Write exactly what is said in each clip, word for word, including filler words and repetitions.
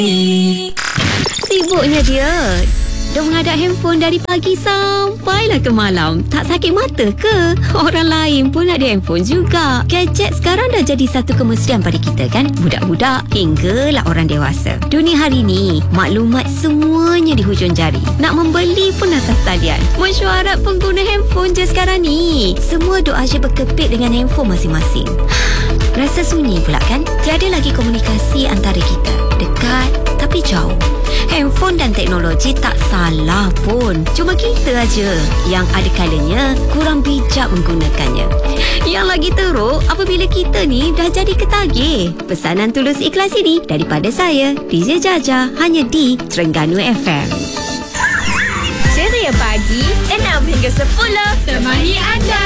Sibuknya dia. Dah mengadap handphone dari pagi sampailah ke malam. Tak sakit mata ke? Orang lain pun ada handphone juga. Gadget sekarang dah jadi satu kemestian pada kita kan? Budak-budak hinggalah orang dewasa. Dunia hari ni, maklumat semuanya di hujung jari. Nak membeli pun atas talian. Mesyuarat pengguna handphone je sekarang ni. Semua duk asyik berkepit dengan handphone masing-masing. Rasa sunyi pula kan? Tiada lagi komunikasi antara kita. Dekat tapi jauh. Handphone dan teknologi tak salah pun. Cuma kita aja yang ada kalanya kurang bijak menggunakannya. Yang lagi teruk apabila kita ni dah jadi ketagih. Pesanan tulus ikhlas ini daripada saya, D J Jaja, hanya di Terengganu F M. Ceria pagi enam hingga sepuluh temani anda.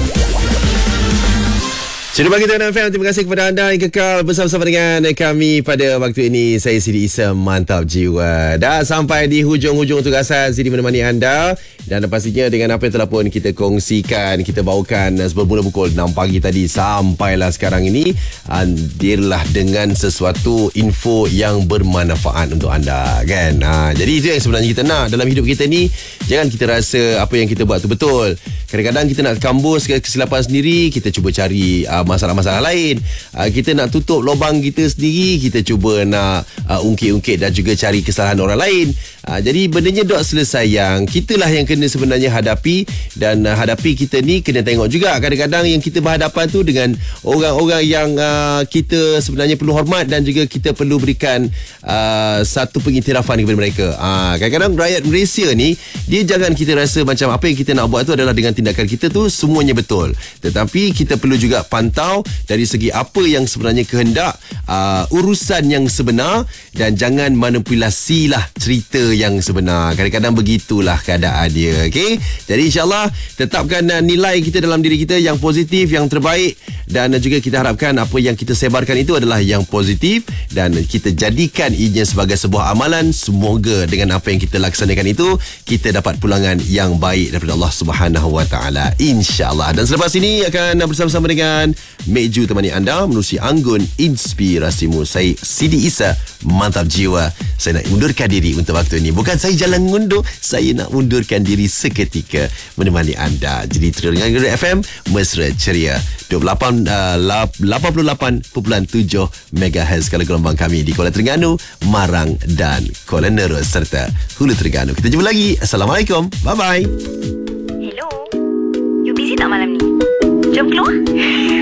Cerita Pagi Terengganu F M, terima kasih kepada anda yang kekal bersama-sama dengan kami pada waktu ini. Saya Sidi Isa, mantap jiwa. Dah sampai di hujung-hujung tugasan Sidi menemani anda. Dan pastinya dengan apa yang telah pun kita kongsikan, kita bawakan bermula pukul enam pagi tadi sampailah sekarang ini, hadirlah dengan sesuatu info yang bermanfaat untuk anda kan. Ha, jadi itu yang sebenarnya kita nak dalam hidup kita ni. Jangan kita rasa apa yang kita buat tu betul. Kadang-kadang kita nak kambus kesilapan sendiri, kita cuba cari uh, masalah-masalah lain. Uh, kita nak tutup lubang kita sendiri, kita cuba nak uh, ungkit-ungkit dan juga cari kesalahan orang lain. Uh, jadi bendanya dok selesai yang kitalah yang kena sebenarnya hadapi. Dan uh, hadapi kita ni kena tengok juga kadang-kadang yang kita berhadapan tu dengan orang-orang yang uh, kita sebenarnya perlu hormat dan juga kita perlu berikan uh, satu pengiktirafan kepada mereka. Uh, kadang-kadang rakyat Malaysia ni, dia jangan kita rasa macam apa yang kita nak buat tu adalah dengan tindakan kita tu semuanya betul. Tetapi kita perlu juga pantau dari segi apa yang sebenarnya kehendak, uh, urusan yang sebenar, dan jangan manipulasilah cerita yang sebenar. Kadang-kadang begitulah keadaan dia. Okay? Jadi insyaAllah tetapkan uh, nilai kita dalam diri kita yang positif, yang terbaik, dan uh, juga kita harapkan apa yang kita sebarkan itu adalah yang positif dan kita jadikan ianya sebagai sebuah amalan. Semoga dengan apa yang kita laksanakan itu kita dapat pulangan yang baik daripada Allah Subhanahu Wa Taala, insya-Allah. Dan selepas ini akan bersama-sama dengan Meju temani anda menerusi anggun inspirasimu. Saya Sidi Isa, mantap jiwa. Saya nak undurkan diri untuk waktu ini. Bukan saya jalan ngundur, saya nak undurkan diri seketika menemani anda. Jadi Terengganu F M, mesra ceria dua puluh lapan, uh, lapan puluh lapan perpuluhan tujuh megahertz kalau gelombang kami di Kuala Terengganu, Marang dan Kuala Nerus serta Hulu Terengganu. Kita jumpa lagi. Assalamualaikum. Bye bye. Hello. You busy tak malam ni? Jom keluar.